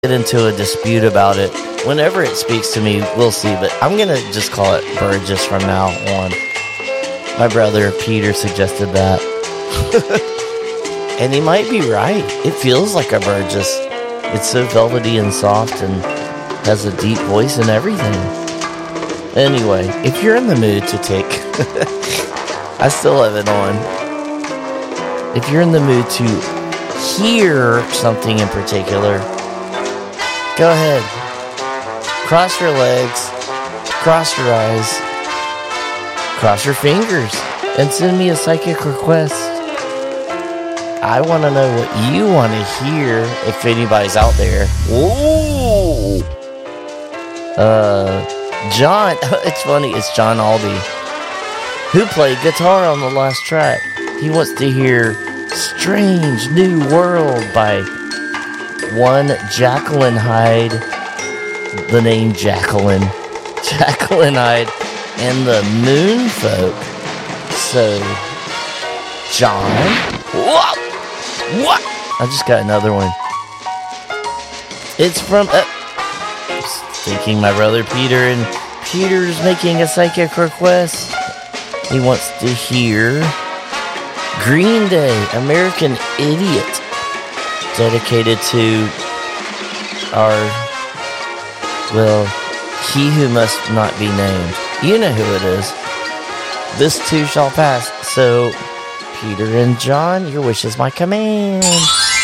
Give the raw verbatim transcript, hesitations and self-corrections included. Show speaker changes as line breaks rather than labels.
get into a dispute about it. Whenever it speaks to me, we'll see, but I'm going to just call it Burgess from now on. My brother Peter suggested that. And he might be right. It feels like a Burgess. It's so velvety and soft and has a deep voice and everything. Anyway, if you're in the mood to take... I still have it on. If you're in the mood to hear something in particular, go ahead. Cross your legs, cross your eyes, cross your fingers, and send me a psychic request. I want to know what you want to hear if anybody's out there. Ooh! Uh, John, it's funny, it's John Aldi, who played guitar on the last track. He wants to hear Strange New World by one Jacqueline Hyde, the name Jacqueline, Jacqueline Hyde, and the Moonfolk. So, John, what? What? I just got another one. It's from, uh, thinking my brother Peter, and Peter's making a psychic request. He wants to hear Green Day, American Idiot, dedicated to our, well, he who must not be named. You know who it is. This too shall pass. So, Peter and John, your wish is my command.